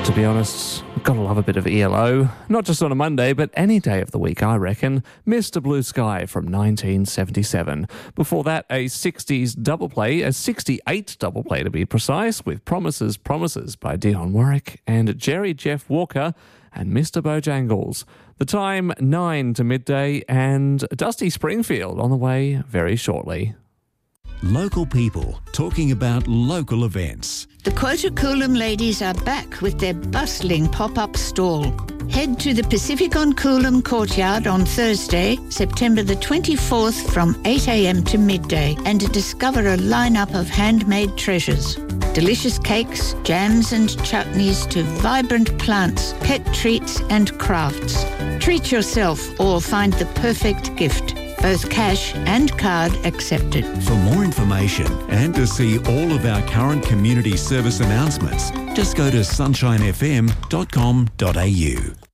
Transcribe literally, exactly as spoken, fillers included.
To be honest, gotta love a bit of E L O. Not just on a Monday, but any day of the week, I reckon. Mister Blue Sky from nineteen seventy-seven. Before that, a sixties double play, a sixty-eight double play to be precise, with Promises, Promises by Dionne Warwick and Jerry Jeff Walker and Mister Bojangles. The time, nine to midday, and Dusty Springfield on the way very shortly. Local people talking about local events. The Quota Coolum ladies are back with their bustling pop-up stall. Head to the Pacific on Coolum courtyard on Thursday, September the twenty-fourth from eight a.m. to midday and discover a lineup of handmade treasures. Delicious cakes, jams and chutneys to vibrant plants, pet treats and crafts. Treat yourself or find the perfect gift. Both cash and card accepted. For more information and to see all of our current community service announcements, just go to sunshine f m dot com dot a u.